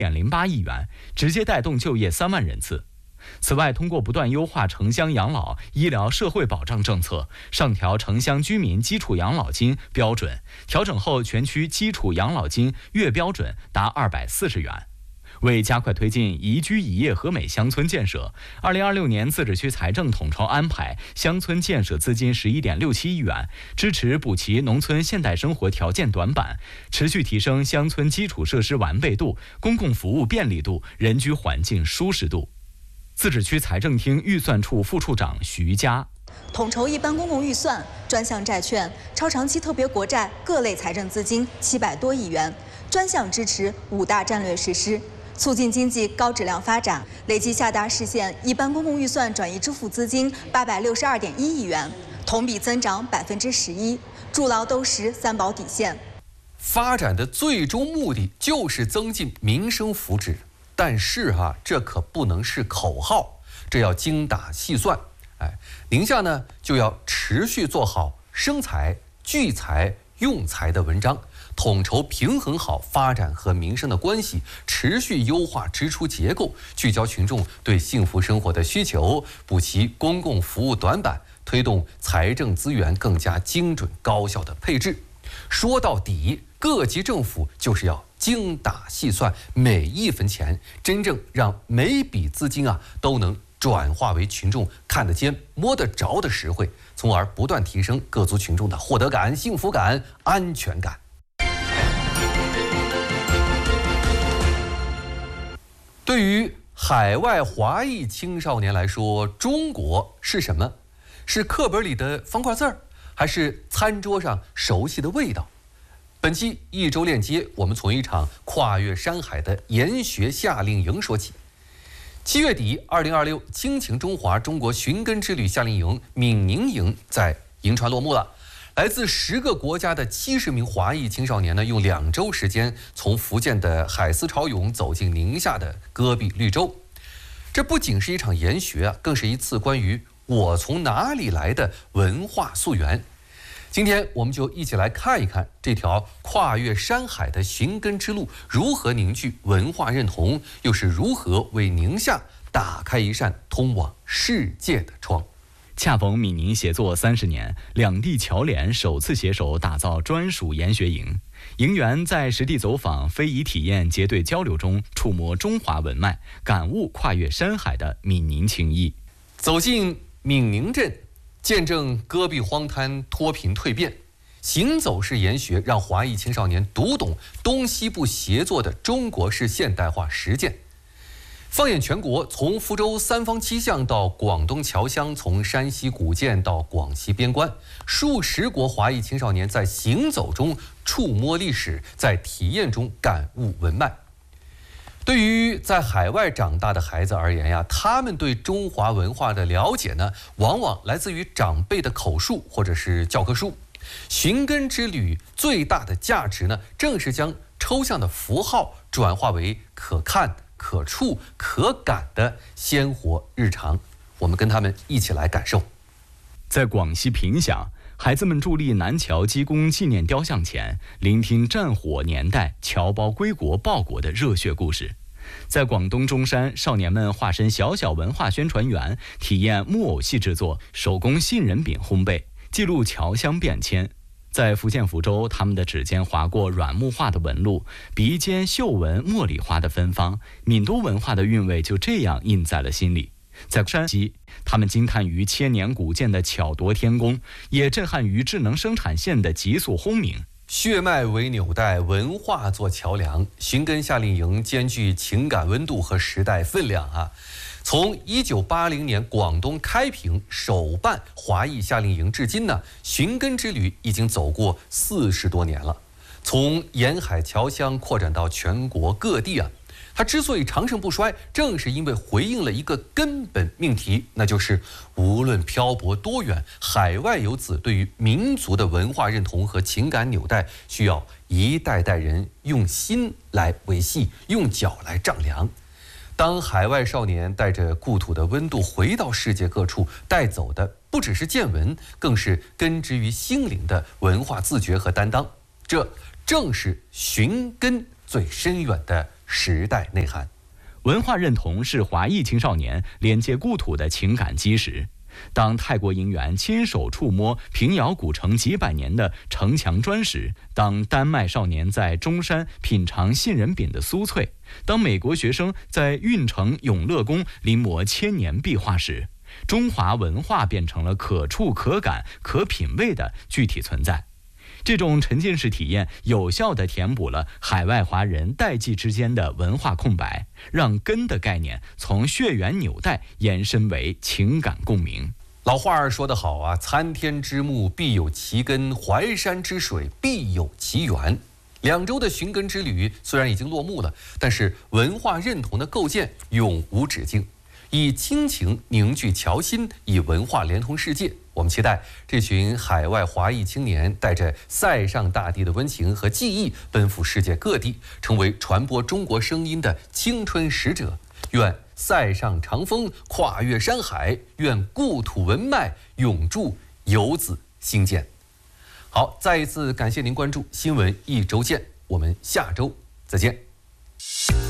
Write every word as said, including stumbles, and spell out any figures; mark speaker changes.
Speaker 1: 点零八亿元，直接带动就业三万人次。此外，通过不断优化城乡养老、医疗、社会保障政策，上调城乡居民基础养老金标准，调整后全区基础养老金月标准达二百四十元。为加快推进宜居宜业和美乡村建设，二零二六年自治区财政统筹安排乡村建设资金十一点六七亿元，支持补齐农村现代生活条件短板，持续提升乡村基础设施完备度、公共服务便利度、人居环境舒适度。自治区财政厅预算处副处长徐佳。
Speaker 2: 统筹一般公共预算、专项债券、超长期特别国债各类财政资金七百多亿元，专项支持五大战略实施，促进经济高质量发展，累计下达实现一般公共预算转移支付资金八百六十二点一亿元，同比增长百分之十一，筑牢都实三保底线。
Speaker 3: 发展的最终目的就是增进民生福祉，但是哈、啊，这可不能是口号，这要精打细算。哎，宁夏呢就要持续做好生财、聚财、用财的文章。统筹平衡好发展和民生的关系，持续优化支出结构，聚焦群众对幸福生活的需求，补齐公共服务短板，推动财政资源更加精准高效的配置。说到底，各级政府就是要精打细算每一分钱，真正让每笔资金啊都能转化为群众看得见、摸得着的实惠，从而不断提升各族群众的获得感、幸福感、安全感。对于海外华裔青少年来说，中国是什么？是课本里的方块字儿，还是餐桌上熟悉的味道？本期一周链接，我们从一场跨越山海的研学夏令营说起。七月底，二零二六亲情中华中国寻根之旅夏令营闽宁营在银川落幕了。来自十个国家的七十名华裔青少年呢，用两周时间从福建的海思潮涌走进宁夏的戈壁绿洲。这不仅是一场研学啊，更是一次关于我从哪里来的文化溯源。今天我们就一起来看一看这条跨越山海的寻根之路如何凝聚文化认同，又是如何为宁夏打开一扇通往世界的窗。
Speaker 1: 恰逢闽宁协作三十年，两地侨联首次携手打造专属研学营。营员在实地走访、非遗体验、结对交流中，触摸中华文脉，感悟跨越山海的闽宁情谊。
Speaker 3: 走进闽宁镇，见证戈壁荒滩脱贫蜕变，行走式研学让华裔青少年读懂东西部协作的中国式现代化实践。放眼全国，从福州三坊七巷到广东侨乡，从山西古建到广西边关，数十国华裔青少年在行走中触摸历史，在体验中感悟文脉。对于在海外长大的孩子而言呀，他们对中华文化的了解呢，往往来自于长辈的口述或者是教科书。寻根之旅最大的价值呢，正是将抽象的符号转化为可看、可触、可感的鲜活日常。我们跟他们一起来感受。
Speaker 1: 在广西凭祥，孩子们伫立南侨鸡公纪念雕像前，聆听战火年代侨胞归国报国的热血故事。在广东中山，少年们化身小小文化宣传员，体验木偶戏制作、手工杏仁饼烘焙，记录侨乡变迁。在福建福州，他们的指尖划过软木画的纹路，鼻尖绣纹茉莉花的芬芳，闽都文化的韵味就这样印在了心里。在山西，他们惊叹于千年古建的巧夺天工，也震撼于智能生产线的急速轰鸣。
Speaker 3: 血脉为纽带，文化做桥梁。寻根夏令营兼具情感温度和时代分量啊！从一九八零年广东开平首办华裔夏令营至今呢，寻根之旅已经走过四十多年了。从沿海侨乡扩展到全国各地啊，它之所以长盛不衰，正是因为回应了一个根本命题，那就是无论漂泊多远，海外游子对于民族的文化认同和情感纽带，需要一代代人用心来维系，用脚来丈量。当海外少年带着故土的温度回到世界各处，带走的不只是见闻，更是根植于心灵的文化自觉和担当。这正是寻根最深远的时代内涵。
Speaker 1: 文化认同是华裔青少年连接故土的情感基石。当泰国银元亲手触摸平遥古城几百年的城墙砖石，当丹麦少年在中山品尝杏仁饼的酥脆，当美国学生在运城永乐宫临摹千年壁画时，中华文化变成了可触可感可品味的具体存在。这种沉浸式体验有效地填补了海外华人代际之间的文化空白，让根的概念从血缘纽带延伸为情感共鸣。
Speaker 3: 老话儿说得好啊，参天之木必有其根，淮山之水必有其源。两周的寻根之旅虽然已经落幕了，但是文化认同的构建永无止境。以亲情凝聚侨心，以文化连通世界。我们期待这群海外华裔青年带着塞上大地的温情和记忆，奔赴世界各地，成为传播中国声音的青春使者。愿塞上长风跨越山海，愿故土文脉永驻游子心间。好，再一次感谢您关注新闻一周见，我们下周再见。